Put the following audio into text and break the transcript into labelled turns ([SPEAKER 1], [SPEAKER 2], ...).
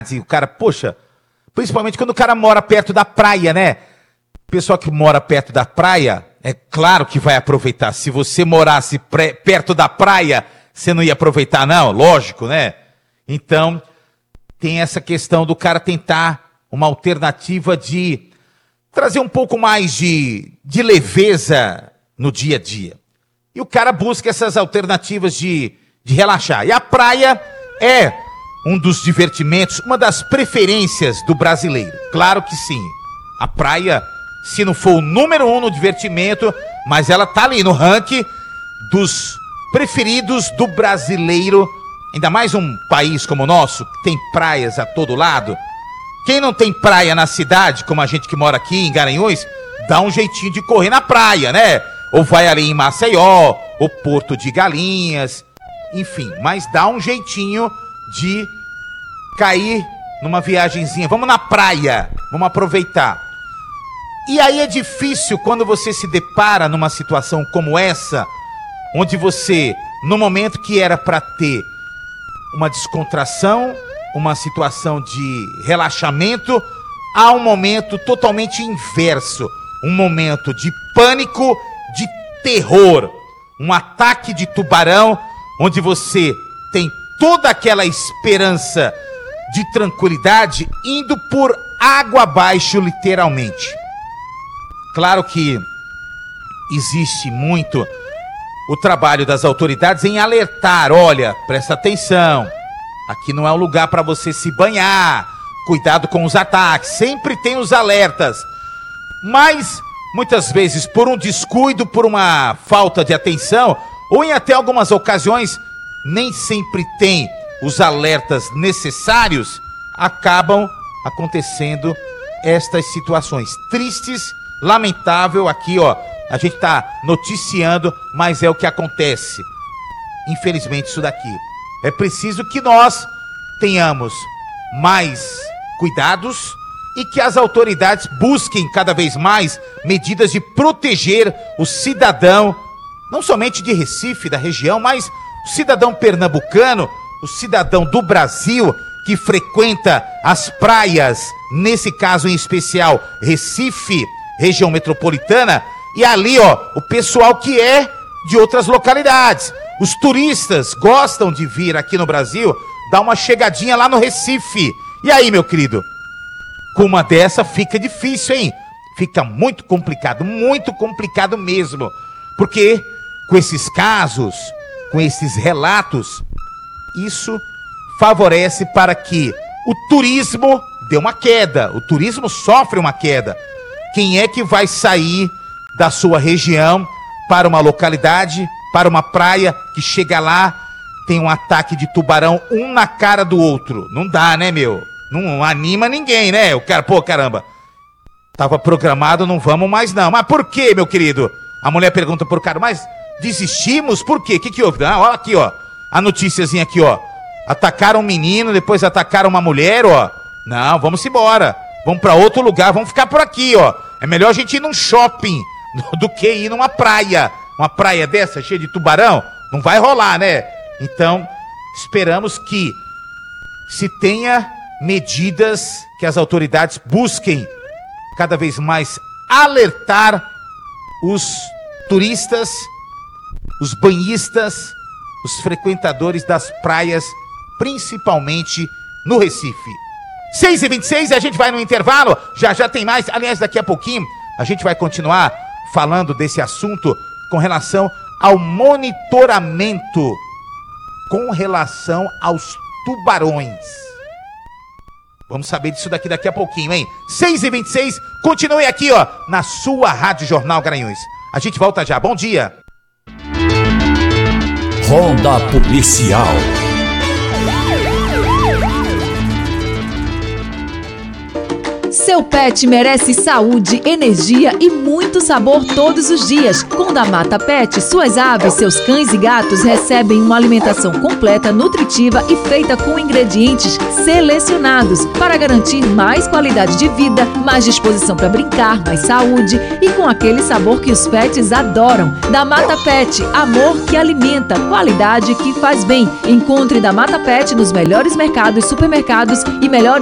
[SPEAKER 1] O cara, poxa, principalmente quando o cara mora perto da praia, né? O pessoal que mora perto da praia, é claro que vai aproveitar. Se você morasse perto da praia, você não ia aproveitar, não? Lógico, né? Então, tem essa questão do cara tentar uma alternativa de trazer um pouco mais de leveza no dia a dia. E o cara busca essas alternativas de relaxar. E a praia é um dos divertimentos, uma das preferências do brasileiro. Claro que sim. A praia, se não for o número 1 no divertimento, mas ela tá ali no ranking dos preferidos do brasileiro. Ainda mais um país como o nosso, que tem praias a todo lado. Quem não tem praia na cidade, como a gente que mora aqui em Garanhuns, dá um jeitinho de correr na praia, né? Ou vai ali em Maceió, ou Porto de Galinhas, enfim. Mas dá um jeitinho de cair numa viagenzinha. Vamos na praia, vamos aproveitar. E aí é difícil quando você se depara numa situação como essa, onde você, no momento que era para ter uma descontração, uma situação de relaxamento, há um momento totalmente inverso, um momento de pânico, de terror, um ataque de tubarão, onde você tem toda aquela esperança de tranquilidade indo por água abaixo, literalmente. Claro que existe muito o trabalho das autoridades em alertar, olha, presta atenção, aqui não é um lugar para você se banhar, cuidado com os ataques, sempre tem os alertas, mas muitas vezes por um descuido, por uma falta de atenção, ou em até algumas ocasiões, nem sempre tem os alertas necessários, acabam acontecendo estas situações tristes, lamentável, aqui ó, a gente tá noticiando, mas é o que acontece. Infelizmente isso daqui. É preciso que nós tenhamos mais cuidados e que as autoridades busquem cada vez mais medidas de proteger o cidadão, não somente de Recife, da região, mas o cidadão pernambucano, o cidadão do Brasil que frequenta as praias, nesse caso em especial Recife, região metropolitana, e ali ó, o pessoal que é de outras localidades. Os turistas gostam de vir aqui no Brasil, dar uma chegadinha lá no Recife. E aí, meu querido? Com uma dessa fica difícil, hein? Fica muito complicado mesmo. Porque com esses casos, com esses relatos, isso favorece para que o turismo dê uma queda. O turismo sofre uma queda. Quem é que vai sair da sua região para uma localidade, para uma praia, que chega lá, tem um ataque de tubarão, um na cara do outro? Não dá, né, meu? Não anima ninguém, né? O cara, pô, caramba, tava programado, não vamos mais não. Mas por quê, meu querido? A mulher pergunta pro cara, mas desistimos? Por quê? O que houve? Ah, olha aqui, ó, a noticiazinha aqui, ó. Atacaram um menino, depois atacaram uma mulher, ó. Não, vamos embora. Vamos pra outro lugar, vamos ficar por aqui, ó. É melhor a gente ir num shopping do que ir numa praia. Uma praia dessa, cheia de tubarão, não vai rolar, né? Então, esperamos que se tenha medidas, que as autoridades busquem cada vez mais alertar os turistas, os banhistas, os frequentadores das praias, principalmente no Recife. 6h26, a gente vai no intervalo, já tem mais. Aliás, daqui a pouquinho a gente vai continuar falando desse assunto com relação ao monitoramento com relação aos tubarões. Vamos saber disso daqui a pouquinho, hein? 6h26, continue aqui, ó, na sua Rádio Jornal Garanhuns. A gente volta já, bom dia.
[SPEAKER 2] Ronda Policial.
[SPEAKER 3] Seu pet merece saúde, energia e muito sabor todos os dias. Com Damata Pet, suas aves, seus cães e gatos recebem uma alimentação completa, nutritiva e feita com ingredientes selecionados para garantir mais qualidade de vida, mais disposição para brincar, mais saúde e com aquele sabor que os pets adoram. Damata Pet, amor que alimenta, qualidade que faz bem. Encontre Damata Pet nos melhores mercados, supermercados e melhores